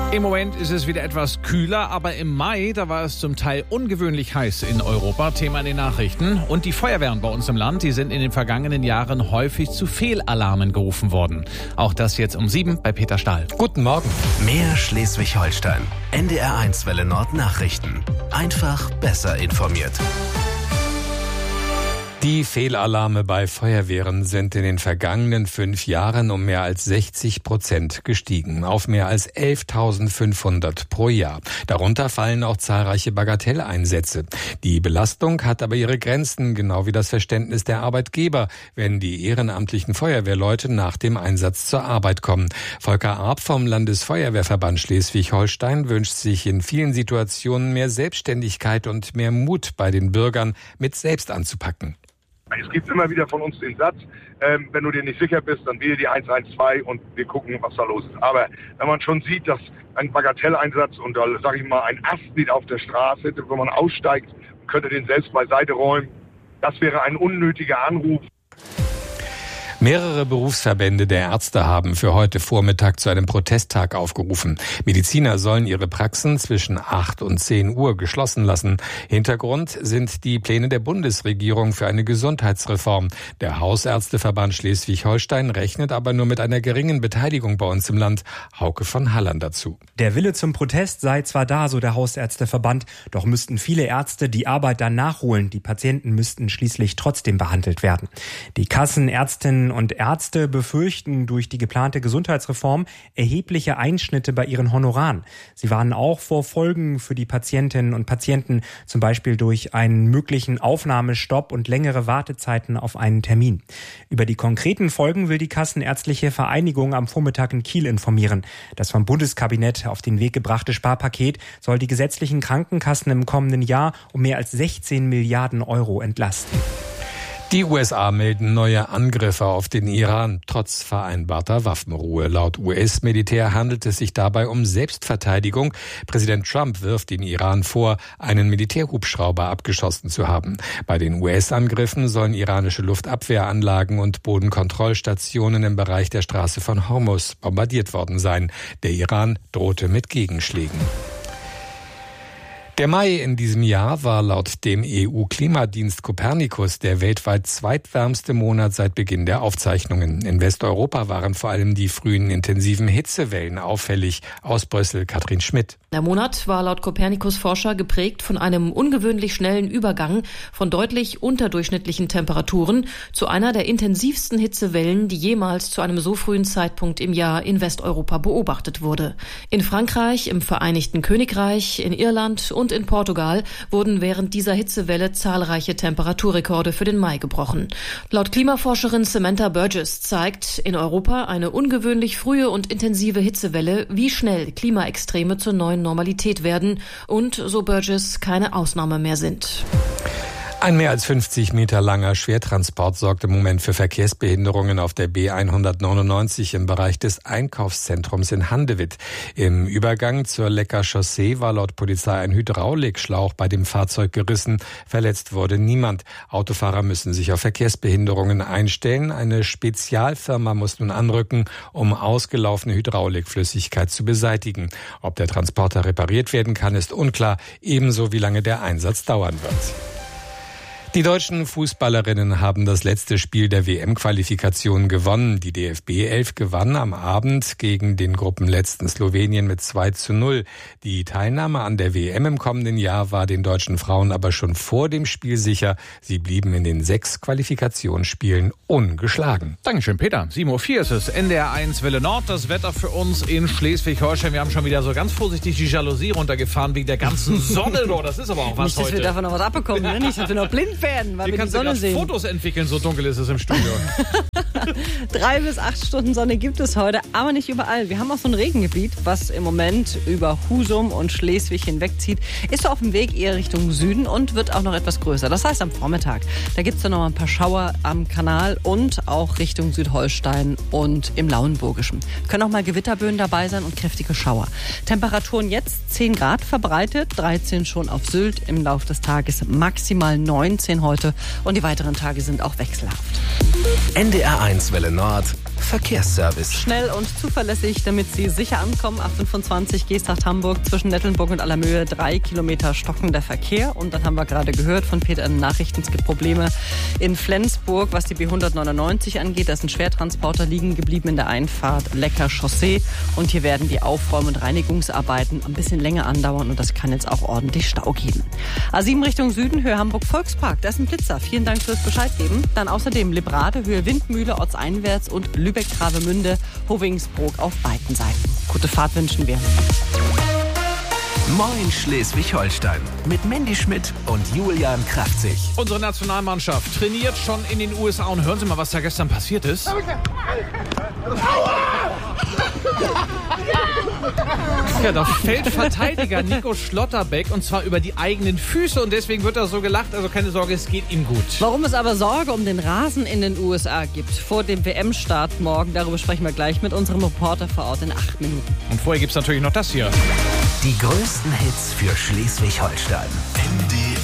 Im Moment ist es wieder etwas kühler, aber im Mai, da war es zum Teil ungewöhnlich heiß in Europa. Thema in den Nachrichten. Und die Feuerwehren bei uns im Land, die sind in den vergangenen Jahren häufig zu Fehlalarmen gerufen worden. Auch das jetzt um 7 bei Peter Stahl. Guten Morgen. Mehr Schleswig-Holstein. NDR1 Welle Nord Nachrichten. Einfach besser informiert. Die Fehlalarme bei Feuerwehren sind in den vergangenen 5 Jahren um mehr als 60% gestiegen, auf mehr als 11.500 pro Jahr. Darunter fallen auch zahlreiche Bagatelleinsätze. Die Belastung hat aber ihre Grenzen, genau wie das Verständnis der Arbeitgeber, wenn die ehrenamtlichen Feuerwehrleute nach dem Einsatz zur Arbeit kommen. Volker Arp vom Landesfeuerwehrverband Schleswig-Holstein wünscht sich in vielen Situationen mehr Selbstständigkeit und mehr Mut bei den Bürgern, mit selbst anzupacken. Es gibt immer wieder von uns den Satz, wenn du dir nicht sicher bist, dann wähle die 112 und wir gucken, was da los ist. Aber wenn man schon sieht, dass ein Bagatelleinsatz und da sage ich mal ein Ast liegt auf der Straße, wo man aussteigt und könnte den selbst beiseite räumen, das wäre ein unnötiger Anruf. Mehrere Berufsverbände der Ärzte haben für heute Vormittag zu einem Protesttag aufgerufen. Mediziner sollen ihre Praxen zwischen 8 und 10 Uhr geschlossen lassen. Hintergrund sind die Pläne der Bundesregierung für eine Gesundheitsreform. Der Hausärzteverband Schleswig-Holstein rechnet aber nur mit einer geringen Beteiligung bei uns im Land. Hauke von Halland dazu. Der Wille zum Protest sei zwar da, so der Hausärzteverband, doch müssten viele Ärzte die Arbeit dann nachholen. Die Patienten müssten schließlich trotzdem behandelt werden. Die Kassen, Ärztinnen und Ärzte befürchten durch die geplante Gesundheitsreform erhebliche Einschnitte bei ihren Honoraren. Sie warnen auch vor Folgen für die Patientinnen und Patienten, zum Beispiel durch einen möglichen Aufnahmestopp und längere Wartezeiten auf einen Termin. Über die konkreten Folgen will die Kassenärztliche Vereinigung am Vormittag in Kiel informieren. Das vom Bundeskabinett auf den Weg gebrachte Sparpaket soll die gesetzlichen Krankenkassen im kommenden Jahr um mehr als 16 Milliarden Euro entlasten. Die USA melden neue Angriffe auf den Iran, trotz vereinbarter Waffenruhe. Laut US-Militär handelt es sich dabei um Selbstverteidigung. Präsident Trump wirft dem Iran vor, einen Militärhubschrauber abgeschossen zu haben. Bei den US-Angriffen sollen iranische Luftabwehranlagen und Bodenkontrollstationen im Bereich der Straße von Hormuz bombardiert worden sein. Der Iran drohte mit Gegenschlägen. Der Mai in diesem Jahr war laut dem EU-Klimadienst Copernicus der weltweit zweitwärmste Monat seit Beginn der Aufzeichnungen. In Westeuropa waren vor allem die frühen intensiven Hitzewellen auffällig. Aus Brüssel Katrin Schmidt. Der Monat war laut Copernicus-Forscher geprägt von einem ungewöhnlich schnellen Übergang von deutlich unterdurchschnittlichen Temperaturen zu einer der intensivsten Hitzewellen, die jemals zu einem so frühen Zeitpunkt im Jahr in Westeuropa beobachtet wurde. In Frankreich, im Vereinigten Königreich, in Irland und in Portugal wurden während dieser Hitzewelle zahlreiche Temperaturrekorde für den Mai gebrochen. Laut Klimaforscherin Samantha Burgess zeigt in Europa eine ungewöhnlich frühe und intensive Hitzewelle, wie schnell Klimaextreme zur neuen Normalität werden und, so Burgess, keine Ausnahme mehr sind. Ein mehr als 50 Meter langer Schwertransport sorgt im Moment für Verkehrsbehinderungen auf der B199 im Bereich des Einkaufszentrums in Handewitt. Im Übergang zur Lecker Chaussee war laut Polizei ein Hydraulikschlauch bei dem Fahrzeug gerissen. Verletzt wurde niemand. Autofahrer müssen sich auf Verkehrsbehinderungen einstellen. Eine Spezialfirma muss nun anrücken, um ausgelaufene Hydraulikflüssigkeit zu beseitigen. Ob der Transporter repariert werden kann, ist unklar, ebenso wie lange der Einsatz dauern wird. Die deutschen Fußballerinnen haben das letzte Spiel der WM-Qualifikation gewonnen. Die DFB 11 gewann am Abend gegen den Gruppenletzten Slowenien mit 2:0. Die Teilnahme an der WM im kommenden Jahr war den deutschen Frauen aber schon vor dem Spiel sicher. Sie blieben in den 6 Qualifikationsspielen ungeschlagen. Dankeschön, Peter. 7:04 Uhr ist es. NDR1 Welle Nord. Das Wetter für uns in Schleswig-Holstein. Wir haben schon wieder so ganz vorsichtig die Jalousie runtergefahren wegen der ganzen Sonne. Das ist aber auch was nicht, dass heute. Wir davon noch was abbekommen, ne? Nicht, dass wir noch blind werden, weil wir die Sonne sehen. Fotos entwickeln, so dunkel ist es im Studio. 3 bis 8 Stunden Sonne gibt es heute, aber nicht überall. Wir haben auch so ein Regengebiet, was im Moment über Husum und Schleswig hinwegzieht. Ist auf dem Weg eher Richtung Süden und wird auch noch etwas größer. Das heißt am Vormittag. Da gibt es dann noch ein paar Schauer am Kanal und auch Richtung Südholstein und im Lauenburgischen. Können auch mal Gewitterböen dabei sein und kräftige Schauer. Temperaturen jetzt 10 Grad verbreitet, 13 schon auf Sylt. Im Laufe des Tages maximal 19 heute und die weiteren Tage sind auch wechselhaft. NDR1 Welle Nord. Verkehrsservice. Schnell und zuverlässig, damit Sie sicher ankommen. A25 Geesthacht-Hamburg zwischen Nettelnburg und Allermöhe 3 Kilometer stockender Verkehr. Und dann haben wir gerade gehört von Peter in den Nachrichten, es gibt Probleme in Flensburg, was die B199 angeht. Da ist ein Schwertransporter liegen geblieben in der Einfahrt Lecker Chaussee. Und hier werden die Aufräum- und Reinigungsarbeiten ein bisschen länger andauern und das kann jetzt auch ordentlich Stau geben. A7 Richtung Süden, Höhe Hamburg Volkspark. Da ist ein Blitzer. Vielen Dank fürs Bescheid geben. Dann außerdem Librade, Höhe Windmühle, ortseinwärts und Lübeck-Travemünde, Hovingsbrook auf beiden Seiten. Gute Fahrt wünschen wir. Moin Schleswig-Holstein mit Mandy Schmidt und Julian Kraftzig. Unsere Nationalmannschaft trainiert schon in den USA und hören Sie mal, was da gestern passiert ist. Ja, da fällt Verteidiger Nico Schlotterbeck und zwar über die eigenen Füße und deswegen wird er so gelacht. Also keine Sorge, es geht ihm gut. Warum es aber Sorge um den Rasen in den USA gibt vor dem WM-Start morgen, darüber sprechen wir gleich mit unserem Reporter vor Ort in 8 Minuten. Und vorher gibt's natürlich noch das hier. Die größten Hits für Schleswig-Holstein.